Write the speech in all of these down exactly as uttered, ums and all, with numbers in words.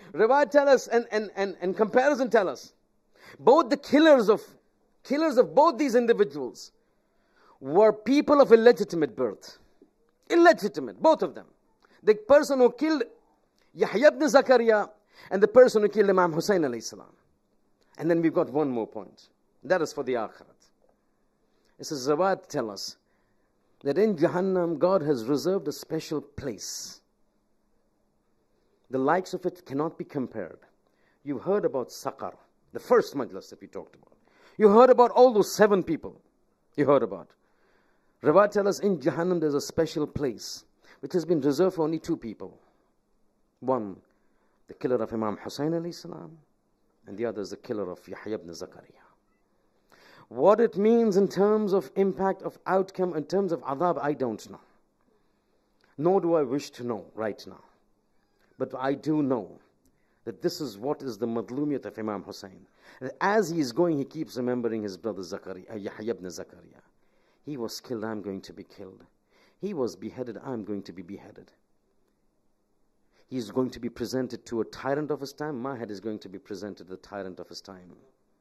Riwayat tell us, and, and, and, and comparison tell us, both the killers of, killers of both these individuals were people of illegitimate birth. Illegitimate, both of them. The person who killed Yahya ibn Zakaria and the person who killed Imam Hussein alayhi salam. And then we've got one more point. That is for the Akhirat. It says, Riwayat tell us that in Jahannam, God has reserved a special place. The likes of it cannot be compared. You heard about Saqar, the first majlis that we talked about. You heard about all those seven people. You heard about. Riwayat tell us in Jahannam there's a special place which has been reserved for only two people. One, the killer of Imam Hussein alayhi salam, and the other is the killer of Yahya ibn Zakaria. What it means in terms of impact, of outcome, in terms of adhab, I don't know. Nor do I wish to know right now. But I do know that this is what is the madlumiyat of Imam Hussein. And as he is going, he keeps remembering his brother Zakaria, uh, Yahya ibn Zakaria. He was killed, I'm going to be killed. He was beheaded, I'm going to be beheaded. He is going to be presented to a tyrant of his time. My head is going to be presented to the tyrant of his time.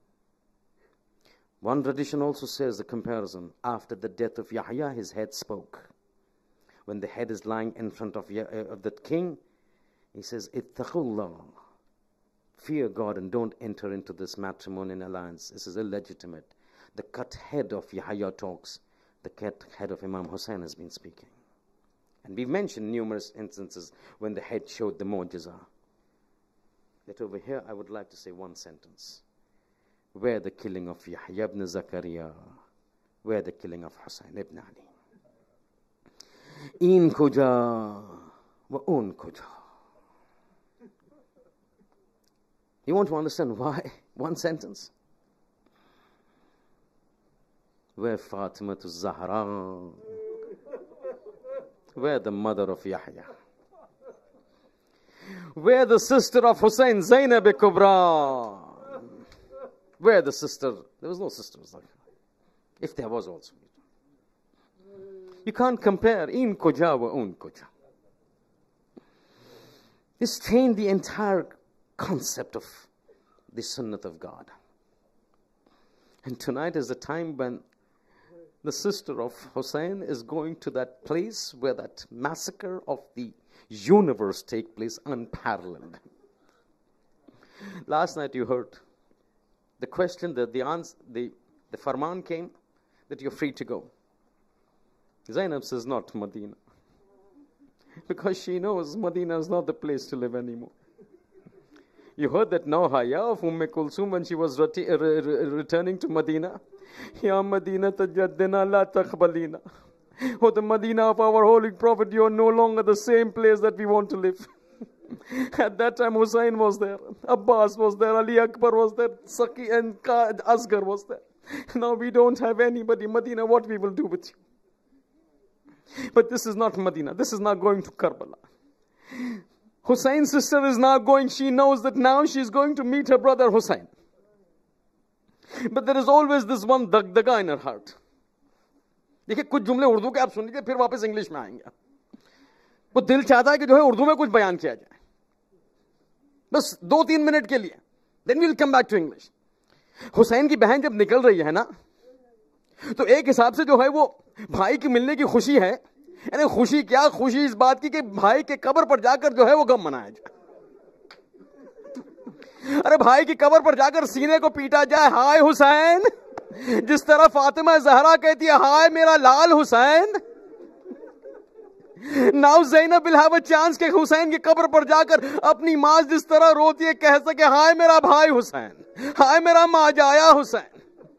One tradition also says the comparison. After the death of Yahya, his head spoke. When the head is lying in front of, uh, of the king, he says, Ittaqullah. Fear God and don't enter into this matrimonial alliance. This is illegitimate. The cut head of Yahya talks. The cut head of Imam Hussein has been speaking. And we've mentioned numerous instances when the head showed the mu'jiza. Yet over here, I would like to say one sentence. Where the killing of Yahya ibn Zakaria, where the killing of Hussein ibn Ali. In kuja wa un kuja. You want to understand why? One sentence. Where Fatima to Zahra, where the mother of Yahya, where the sister of Hussein, Zainab Kubra, where the sister, there was no sister, if there was also. You can't compare in kuja wa un kuja. This changed the entire concept of the sunnah of God. And tonight is the time when the sister of Hussein is going to that place where that massacre of the universe take place unparalleled. Last night you heard the question, that the answer, the, the farman came that you're free to go. Zainab says not Medina. Because she knows Medina is not the place to live anymore. You heard that Nawhaya of Umm Kulsum when she was reti- re- re- returning to Medina. Ya Medina tajaddina la taqbalina. Oh, the Medina of our Holy Prophet, you are no longer the same place that we want to live. At that time, Hussein was there, Abbas was there, Ali Akbar was there, Saki and Asghar was there. Now we don't have anybody. Medina, what we will do with you? But this is not Medina. This is not going to Karbala. Hussein's sister is now going, she knows that now she is going to meet her brother Hussein. But there is always this one dagdaga in her heart. देखिए कुछ जुमले उर्दू के आप सुन लीजिए फिर वापस English में आएंगे. वो दिल चाहता है कि जो है उर्दू में कुछ बयान किया जाए. बस दो तीन मिनट के लिए. Then we'll come back to English. Hussain की बहन जब निकल रही है ना, तो एक हिसाब से जो है वो भाई की मिलने की खुशी है. यानी खुशी क्या, खुशी इस बात की कि भाई के कब्र पर जाकर जो है वो गम मनाया जाए. अरे भाई की कब्र पर जाकर सीने को पीटा जाए, हाय हुसैन, जिस तरह फातिमा जहरा कहती है हाय मेरा लाल Hussain. Now Zainab will have a chance कि हुसैन की कब्र पर जाकर अपनी मां जिस तरह रोती है कह सके हाय मेरा भाई हुसैन, हाय मेरा माजाया Hussain.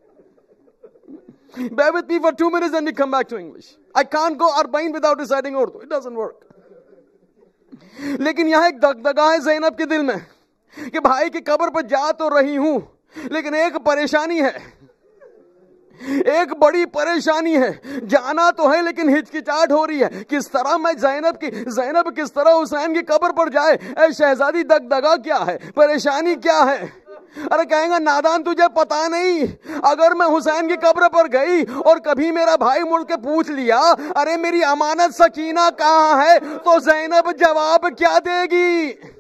Bear with me for two minutes and we come back to English. I can't go Arba'in without reciting Urdu. It doesn't work. लेकिन यहां एक दगदगा है ज़ैनब के दिल में कि भाई की कब्र पर जा तो रही हूं, लेकिन एक परेशानी है, एक बड़ी परेशानी है. जाना तो है लेकिन हिचकिचाहट हो रही है. किस तरह मैं ज़ैनब की ज़ैनब किस तरह हुसैन की कब्र पर जाए. ऐ शहजादी, दगदगा क्या है, परेशानी क्या है? अरे कहेंगे नादान तुझे पता नहीं, अगर मैं हुसैन की कब्र पर गई और कभी मेरा भाई मुड़ के पूछ लिया अरे मेरी अमानत सकीना कहां है, तो ज़ैनब जवाब क्या देगी?